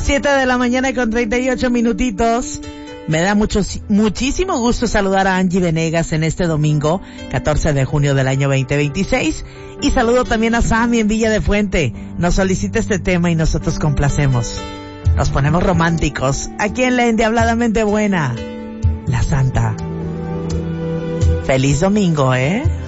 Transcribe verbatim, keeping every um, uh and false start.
Siete de la mañana con treinta y ocho minutitos. Me da mucho, muchísimo gusto saludar a Angie Venegas en este domingo, catorce de junio del año veinte veintiséis. Y saludo también a Sammy en Villa de Fuente. Nos solicita este tema y nosotros complacemos. Nos ponemos románticos. Aquí en la Endiabladamente Buena, La Santa. Feliz domingo, ¿eh?